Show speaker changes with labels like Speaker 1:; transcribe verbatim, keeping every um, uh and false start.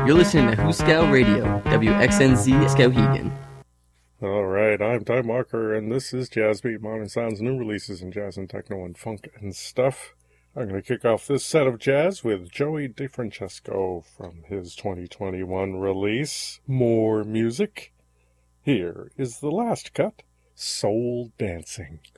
Speaker 1: You're listening to Hooskow Radio, W X N Z Skowhegan.
Speaker 2: Alright, I'm Time Walker, and this is Jazz Beat, Modern Sounds, new releases in jazz and techno and funk and stuff. I'm going to kick off this set of jazz with Joey DeFrancesco from his twenty twenty-one release, More Music. Here is the last cut, Soul Dancing.